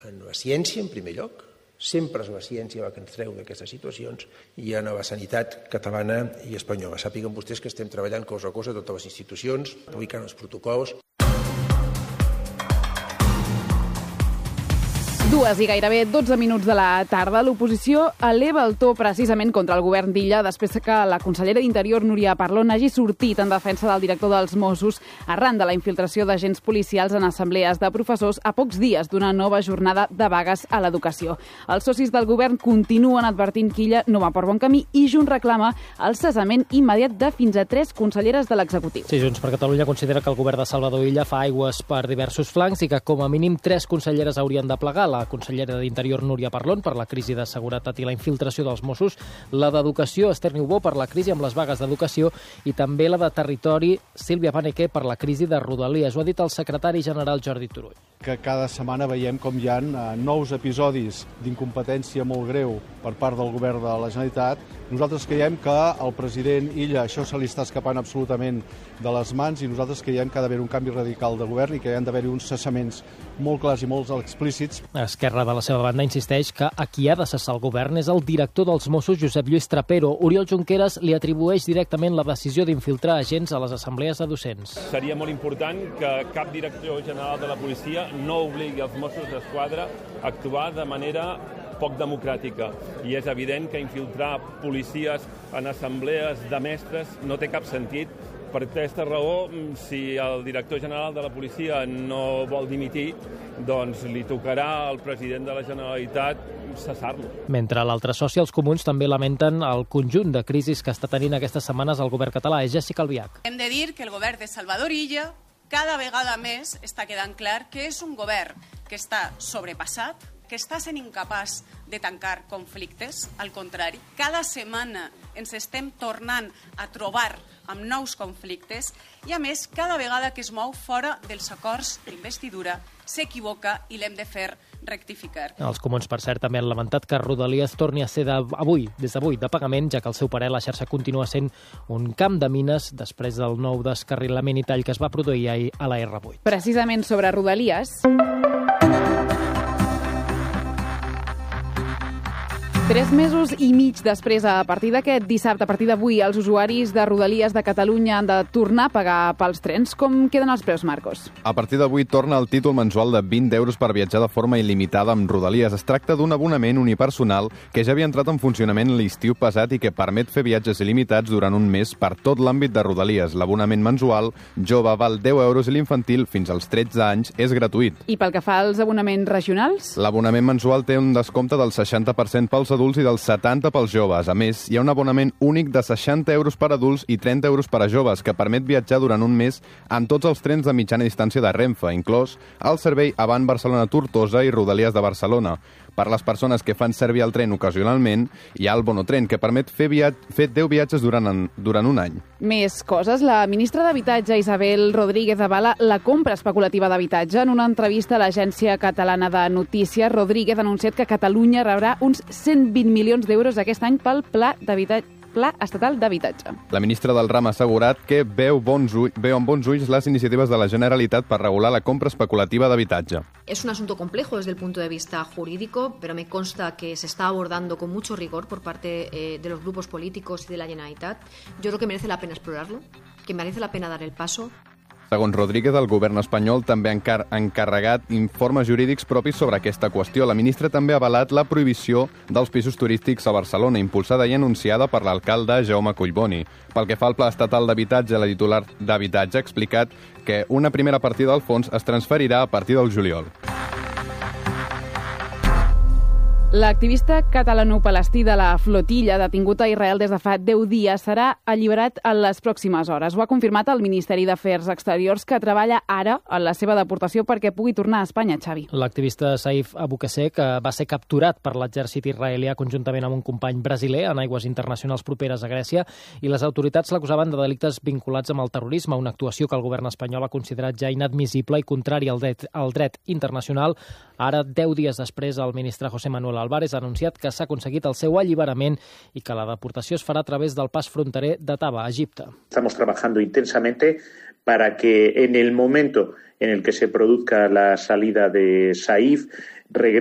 En la ciència, en primer lloc, sempre és la ciència la que ens treu d'aquestes situacions i en la sanitat catalana i espanyola. Sàpiguen vostès que estem treballant cosa a cosa totes les institucions, publicant els protocols. 2 i gairebé 12 minuts de la tarda, l'oposició eleva el to precisament contra el govern d'Illa després que la consellera d'Interior, Núria Parlon, hagi sortit en defensa del director dels Mossos arran de la infiltració d'agents policials en assemblees de professors a pocs dies d'una nova jornada de vagues a l'educació. Els socis del govern continuen advertint que Illa no va per bon camí i Junts reclama el cessament immediat de fins a 3 conselleres de l'executiu. Sí, Junts per Catalunya considera que el govern de Salvador Illa fa aigües per diversos flancs i que com a mínim 3 conselleres haurien de plegar. La consellera d'Interior, Núria Parlon, per la crisi de seguretat i la infiltració dels Mossos, la d'Educació, Esther Niubó, per la crisi amb les vagues d'educació i també la de Territori, Sílvia Paneque, per la crisi de Rodalies. Ho ha dit el secretari general Jordi Turull. Que cada setmana veiem com hi ha nous episodis d'incompetència molt greu per part del govern de la Generalitat. Nosaltres creiem que al president Illa això se li està escapant absolutament de les mans i nosaltres creiem que ha d'haver un canvi radical de govern i que hi han d'haver uns cessaments molt clars i molt explícits. Esquerra, de la seva banda, insisteix que a qui ha de cessar el govern és el director dels Mossos, Josep Lluís Trapero. Oriol Junqueras li atribueix directament la decisió d'infiltrar agents a les assemblees de docents. Seria molt important que cap director general de la policia no obligui els Mossos d'Esquadra a actuar de manera poc democràtica. I és evident que infiltrar policies en assemblees de mestres no té cap sentit. Per aquesta raó, si el director general de la policia no vol dimitir, doncs li tocarà al president de la Generalitat cessar-lo. Mentre l'altre soci, els comuns, també lamenten el conjunt de crisis que està tenint aquestes setmanes el govern català. És Jessica Albiach. Hem de dir que el govern de Salvador Illa cada vegada més està quedant clar que és un govern que està sobrepassat, que està sent incapaç de tancar conflictes. Al contrari, cada setmana ens estem tornant a trobar amb nous conflictes i, a més, cada vegada que es mou fora dels acords d'investidura s'equivoca i l'hem de fer rectificar. Els comuns, per cert, també han lamentat que Rodalies torni a ser des d'avui de pagament, ja que al seu parer la xarxa continua sent un camp de mines després del nou descarrilament i tall que es va produir ahir a la R8. Precisament sobre Rodalies, 3 mesos i mig després, a partir d'aquest dissabte, a partir d'avui, els usuaris de Rodalies de Catalunya han de tornar a pagar pels trens. Com queden els preus, Marcos? A partir d'avui torna el títol mensual de 20 euros per viatjar de forma il·limitada amb Rodalies. Es tracta d'un abonament unipersonal que ja havia entrat en funcionament l'estiu passat i que permet fer viatges il·limitats durant un mes per tot l'àmbit de Rodalies. L'abonament mensual jove val 10 euros i l'infantil fins als 13 anys és gratuït. I pel que fa als abonaments regionals? L'abonament mensual té un descompte del 60% pels adults i del 70% pels joves. A més, hi ha un abonament únic de 60 euros per adults i 30 euros per a joves que permet viatjar durant un mes en tots els trens de mitjana distància de Renfe, inclòs el servei Avant Barcelona-Tortosa i Rodalies de Barcelona. Per les persones que fan servir el tren ocasionalment, hi ha el Bonotren, que permet fer 10 viatges durant un any. Més coses. La ministra d'Habitatge, Isabel Rodríguez, avala la compra especulativa d'habitatge. En una entrevista a l'Agència Catalana de Notícies, Rodríguez ha anunciat que Catalunya rebrà uns 120 milions d'euros aquest any pel Pla Estatal d'Habitatge. La ministra del Ram ha assegurat que veu amb bons ulls les iniciatives de la Generalitat per regular la compra especulativa d'habitatge. Es un asunto complejo desde el punto de vista jurídico, pero me consta que se está abordando con mucho rigor por parte de los grupos políticos y de la Generalitat. Yo creo que merece la pena explorarlo, que merece la pena dar el paso. Segons Rodríguez, el govern espanyol també ha encarregat informes jurídics propis sobre aquesta qüestió. La ministra també ha avalat la prohibició dels pisos turístics a Barcelona, impulsada i anunciada per l'alcalde Jaume Collboni. Pel que fa al Pla Estatal d'Habitatge, la titular d'Habitatge ha explicat que una primera partida del fons es transferirà a partir del juliol. L'activista catalano-palestí de la flotilla, detingut a Israel des de fa 10 dies, serà alliberat en les pròximes hores. Ho ha confirmat el Ministeri d'Afers Exteriors, que treballa ara en la seva deportació perquè pugui tornar a Espanya, Xavi. L'activista Saif Abuqaseh, que va ser capturat per l'exèrcit israelià conjuntament amb un company brasiler en aigües internacionals properes a Grècia, i les autoritats l'acusaven de delictes vinculats amb el terrorisme, una actuació que el govern espanyol ha considerat ja inadmissible i contrari al dret internacional. Ara, 10 dies després, el ministre José Manuel Álvarez ha anunciat que s'ha aconseguit el seu alliberament i que la deportació es farà a través del pas fronterer de Taba, a Egipte. Estamos trabajando intensamente para que en el momento en el que se produzca la salida de Saif,